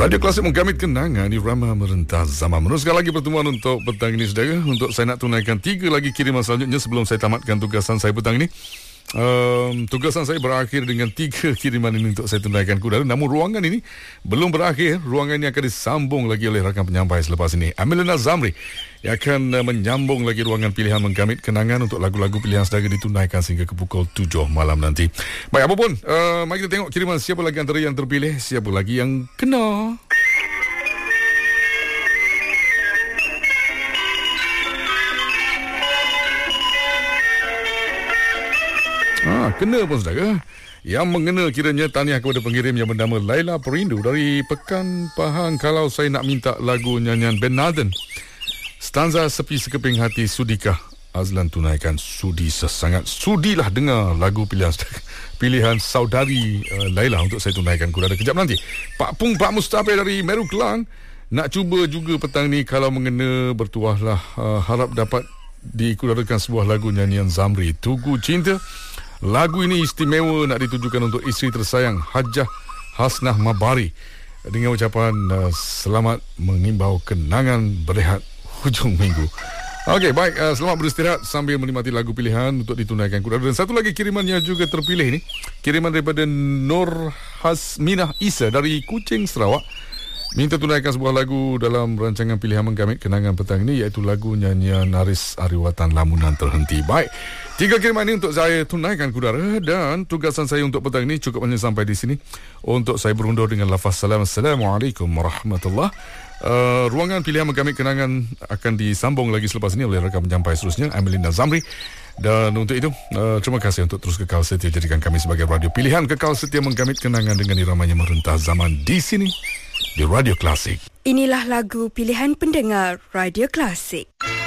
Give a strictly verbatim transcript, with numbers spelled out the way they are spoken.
Radio Klasik menggamit kenangan di Irama Merentah Zaman. Meneruskan lagi pertemuan untuk petang ini, saudara. Untuk saya nak tunaikan tiga lagi kiriman selanjutnya sebelum saya tamatkan tugasan saya petang ini. Um, tugasan saya berakhir dengan tiga kiriman ini untuk saya tunaikan, saudara. Namun ruangan ini belum berakhir. Ruangan ini akan disambung lagi oleh rakan penyampai selepas ini, Amelina Zamri, yang akan uh, menyambung lagi ruangan pilihan menggamit kenangan untuk lagu-lagu pilihan saudara ditunaikan sehingga ke pukul tujuh malam nanti. Baik, apapun, uh, mari kita tengok kiriman siapa lagi antara yang terpilih, siapa lagi yang kena. Ah, kena pun, saudara. Yang mengena kiranya tahniah kepada pengirim yang bernama Laila Perindu dari Pekan Pahang. Kalau saya nak minta lagu nyanyian Ben Nathan, stanza Sepi Sekeping Hati, sudikah Azlan tunaikan? Sudi sesangat. Sudilah dengar lagu pilihan pilihan saudari uh, Laila untuk saya tunaikan. Kuda ada kejap nanti. Pak Pung Pak Mustafir dari Meru Kelang nak cuba juga petang ni. Kalau mengena bertuahlah, uh, harap dapat dikudarakan sebuah lagu nyanyian Zamri, Tugu Cinta. Lagu ini istimewa nak ditujukan untuk isteri tersayang Hajah Hasnah Mabari dengan ucapan uh, selamat mengimbau kenangan berehat hujung minggu. Okey, baik, uh, selamat beristirahat sambil menikmati lagu pilihan untuk ditunaikan. Dan satu lagi kiriman yang juga terpilih ni, kiriman daripada Nur Hasminah Isa dari Kuching, Sarawak. Minta tunaikan sebuah lagu dalam rancangan pilihan menggamit kenangan petang ini, iaitu lagu nyanyian Haris Ariwatan, Lamunan Terhenti. Baik, tiga kiriman ini untuk saya tunaikan, saudara. Dan tugasan saya untuk petang ini cukup hanya sampai di sini. Untuk saya berundur dengan lafaz salam. Assalamualaikum warahmatullahi wabarakatuh. Uh, ruangan pilihan menggamit kenangan akan disambung lagi selepas ini oleh rakan penyampai seterusnya, Amelina Zamri. Dan untuk itu, uh, terima kasih untuk terus kekal setia jadikan kami sebagai radio pilihan kekal setia menggamit kenangan dengan iramanya merentah zaman di sini, di Radio Klasik. Inilah lagu pilihan pendengar Radio Klasik.